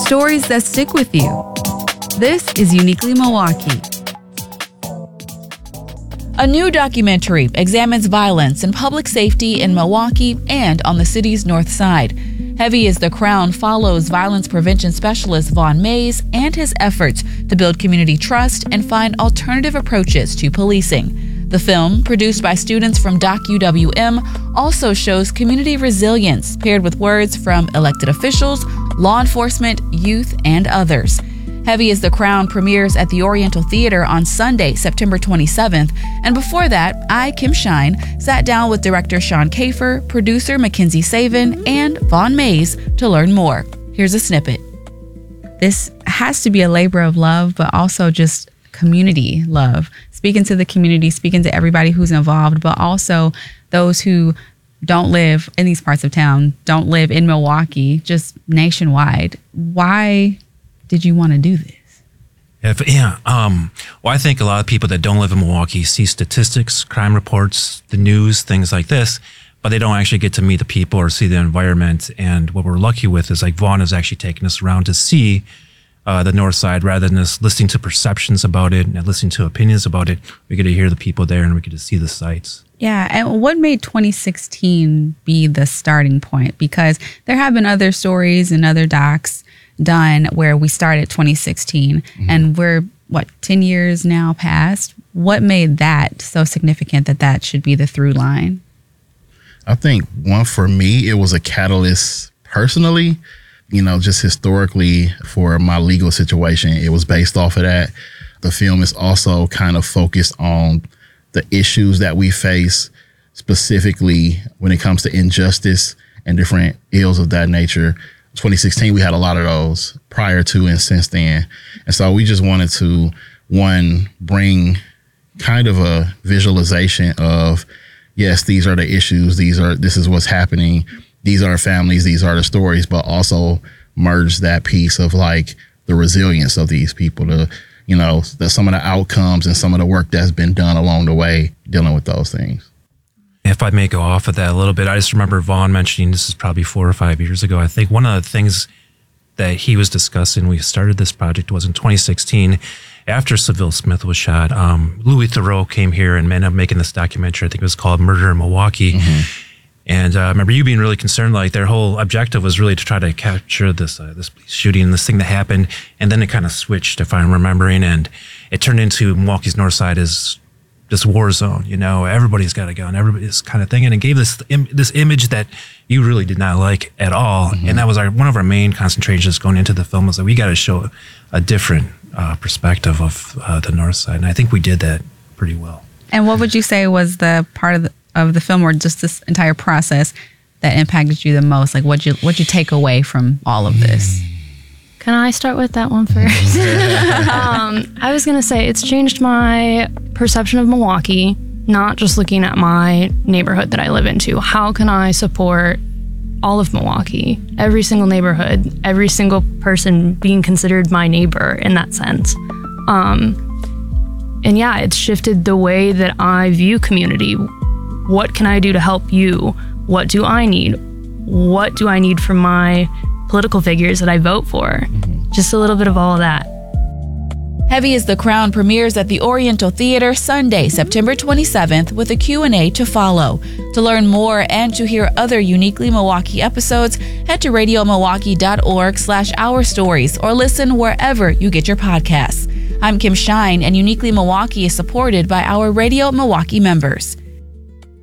stories that stick with you. This is Uniquely Milwaukee. A new documentary examines violence and public safety in Milwaukee and on the city's north side. Heavy as the Crown follows violence prevention specialist Vaughn Mays and his efforts to build community trust and find alternative approaches to policing. The film, produced by students from DocUWM, also shows community resilience paired with words from elected officials, law enforcement, youth, and others. Heavy as the Crown premieres at the Oriental Theater on Sunday, September 27th. And before that, I, Kim Shine, sat down with director Sean Kafer, producer Mackenzie Savin, and Vaughn Mays to learn more. Here's a snippet. This has to be a labor of love, but also just community love. Speaking to the community, speaking to everybody who's involved, but also those who don't live in these parts of town, don't live in Milwaukee, just nationwide. Why did you want to do this? Well, I think a lot of people that don't live in Milwaukee see statistics, crime reports, the news, things like this, but they don't actually get to meet the people or see the environment. And what we're lucky with is like Vaughn is actually taking us around to see the north side rather than just listening to perceptions about it and listening to opinions about it. We get to hear the people there and we get to see the sites. Yeah, and what made 2016 be the starting point? Because there have been other stories and other docs done where we started 2016 and we're 10 years now past. What made that so significant that should be the through line? I think one, for me, it was a catalyst personally, just historically for my legal situation. It was based off of that. The film is also kind of focused on the issues that we face, specifically when it comes to injustice and different ills of that nature. 2016, we had a lot of those prior to and since then. And so we just wanted to, one, bring kind of a visualization of, yes, these are the issues, this is what's happening, these are families, these are the stories, but also merge that piece of like the resilience of these people, some of the outcomes and some of the work that's been done along the way dealing with those things. If I may go off of that a little bit, I just remember Vaughn mentioning, this is probably 4 or 5 years ago, I think one of the things that he was discussing when we started this project was in 2016, after Seville Smith was shot, Louis Theroux came here and ended up making this documentary. I think it was called Murder in Milwaukee. And I remember you being really concerned, like their whole objective was really to try to capture this police shooting, this thing that happened. And then it kind of switched, if I'm remembering, and it turned into Milwaukee's north side is this war zone, everybody's got a gun, everybody's kind of thing. And it gave this image that you really did not like at all. And that was one of our main concentrations going into the film, was that we got to show a different perspective of the north side. And I think we did that pretty well. And what would you say was the part of the film or just this entire process that impacted you the most? Like what'd you take away from all of this? Can I start with that one first? I was going to say it's changed my perception of Milwaukee, not just looking at my neighborhood that I live into. How can I support all of Milwaukee, every single neighborhood, every single person being considered my neighbor in that sense? And yeah, it's shifted the way that I view community. What can I do to help you? What do I need? What do I need from my political figures that I vote for? Just a little bit of all of that. Heavy as the Crown premieres at the Oriental Theater Sunday, September 27th, with a Q&A to follow. To learn more and to hear other Uniquely Milwaukee episodes, head to radiomilwaukee.org/Our Stories or listen wherever you get your podcasts. I'm Kim Shine, and Uniquely Milwaukee is supported by our Radio Milwaukee members.